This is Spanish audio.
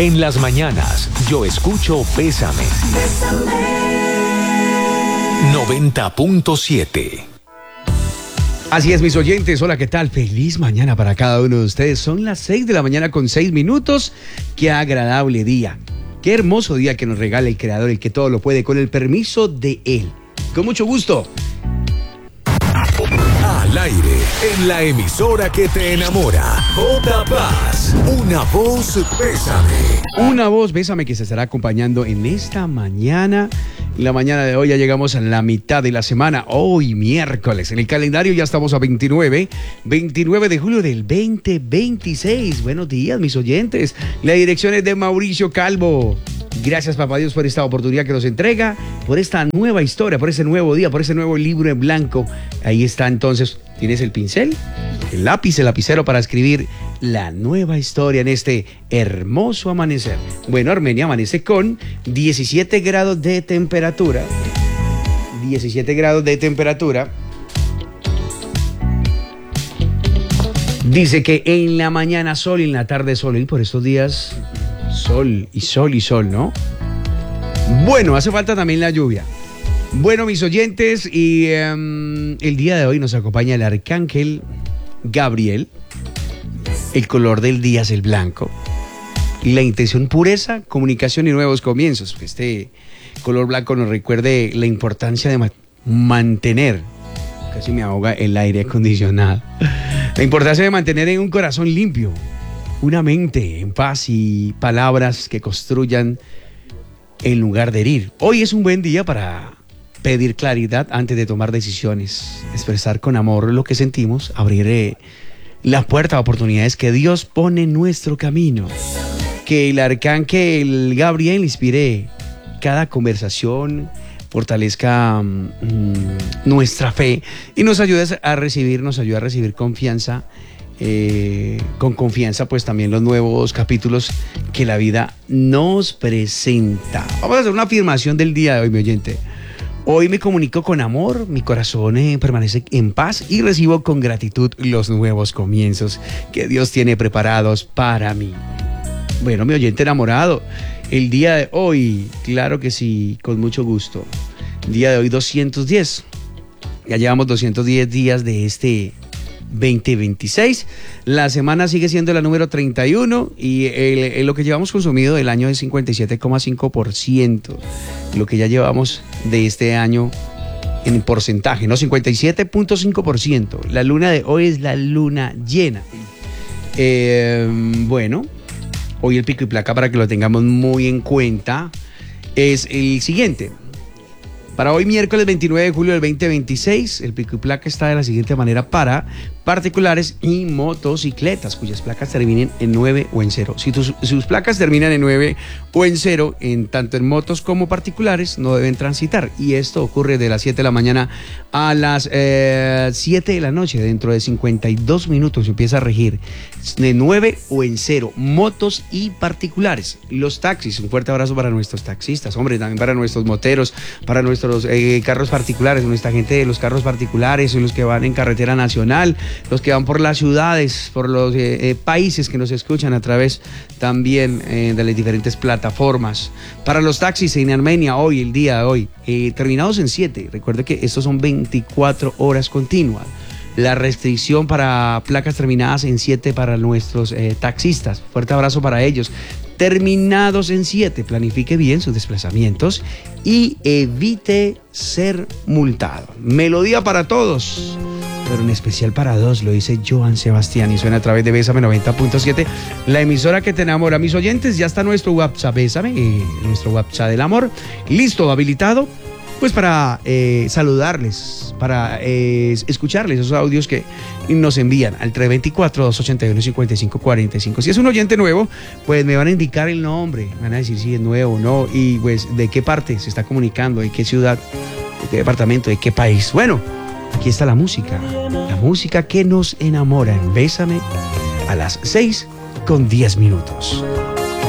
En las mañanas, yo escucho Bésame. 90.7. Así es, mis oyentes. Hola, ¿qué tal? Feliz mañana para cada uno de ustedes. Son las 6 de la mañana con 6 minutos. Qué agradable día. Qué hermoso día que nos regala el Creador, el que todo lo puede, con el permiso de Él. Con mucho gusto. Al aire, en la emisora que te enamora. J Paz, una voz Bésame. Una voz Bésame que se estará acompañando en esta mañana. En la mañana de hoy ya llegamos a la mitad de la semana. Hoy miércoles. En el calendario ya estamos a 29 de julio del 2026. Buenos días, mis oyentes. La dirección es de Mauricio Calvo. Gracias, papá Dios, por esta oportunidad que nos entrega, por esta nueva historia, por ese nuevo día, por ese nuevo libro en blanco. Ahí está, entonces, tienes el pincel, el lápiz, el lapicero para escribir la nueva historia en este hermoso amanecer. Bueno, Armenia amanece con 17 grados de temperatura. 17 grados de temperatura. Dice que en la mañana sol y en la tarde sol. Y por estos días... sol y sol y sol, ¿no? Bueno, hace falta también la lluvia. Bueno, mis oyentes, y el día de hoy nos acompaña el arcángel Gabriel. El color del día es el blanco. La intención, pureza, comunicación y nuevos comienzos. Este color blanco nos recuerde la importancia de mantener, casi me ahoga el aire acondicionado, la importancia de mantener en un corazón limpio, una mente en paz y palabras que construyan en lugar de herir. Hoy es un buen día para pedir claridad antes de tomar decisiones, expresar con amor lo que sentimos, abrir la puerta a oportunidades que Dios pone en nuestro camino. Que el arcángel Gabriel inspire cada conversación, fortalezca nuestra fe y nos ayude a recibir confianza. Con confianza, pues también los nuevos capítulos que la vida nos presenta. Vamos a hacer una afirmación del día de hoy, mi oyente. Hoy me comunico con amor, mi corazón permanece en paz y recibo con gratitud los nuevos comienzos que Dios tiene preparados para mí. Bueno, mi oyente enamorado, el día de hoy, claro que sí, con mucho gusto. Día de hoy 210. Ya llevamos 210 días de este 2026. La semana sigue siendo la número 31 y lo que llevamos consumido del año es 57,5%. Lo que ya llevamos de este año en porcentaje, ¿no? 57,5%. La luna de hoy es la luna llena. Bueno, hoy el pico y placa, para que lo tengamos muy en cuenta, es el siguiente. Para hoy, miércoles 29 de julio del 2026, el pico y placa está de la siguiente manera para particulares y motocicletas, cuyas placas terminen en 9 o en 0. Si sus placas terminan en 9 o en 0, tanto en motos como particulares, no deben transitar. Y esto ocurre de las 7 de la mañana a las 7 de la noche. Dentro de 52 minutos empieza a regir de 9 o en 0, motos y particulares. Los taxis, un fuerte abrazo para nuestros taxistas, hombre, también para nuestros moteros, para nuestros carros particulares, nuestra gente de los carros particulares, los que van en carretera nacional, los que van por las ciudades, por los países que nos escuchan a través también de las diferentes plataformas. Para los taxis en Armenia, hoy, el día de hoy, terminados en 7, recuerde que estos son 24 horas continuas. La restricción para placas terminadas en 7 para nuestros taxistas. Fuerte abrazo para ellos. Terminados en 7, planifique bien sus desplazamientos y evite ser multado. Melodía para todos, pero en especial para dos, lo dice Joan Sebastián y suena a través de Bésame 90.7, la emisora que te enamora. Mis oyentes, ya está nuestro WhatsApp Bésame, nuestro WhatsApp del amor, listo, habilitado, pues para saludarles, para escucharles esos audios que nos envían al 324-281-5545. Si es un oyente nuevo, pues me van a indicar el nombre, me van a decir si es nuevo o no, y pues de qué parte se está comunicando, de qué ciudad, de qué departamento, de qué país. Bueno, aquí está la música que nos enamora en Bésame a las 6:10.